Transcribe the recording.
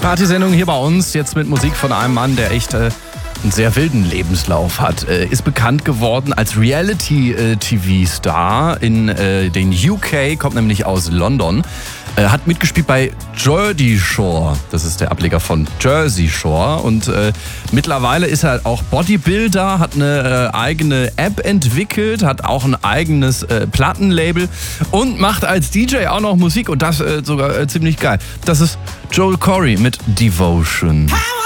Partysendung hier bei uns, jetzt mit Musik von einem Mann, der echt einen sehr wilden Lebenslauf hat. Ist bekannt geworden als Reality-TV-Star in den UK, kommt nämlich aus London. Hat mitgespielt bei Jersey Shore, das ist der Ableger von Jersey Shore. Und mittlerweile ist er auch Bodybuilder, hat eine eigene App entwickelt, hat auch ein eigenes Plattenlabel und macht als DJ auch noch Musik und das sogar ziemlich geil. Das ist Joel Corry mit Devotion.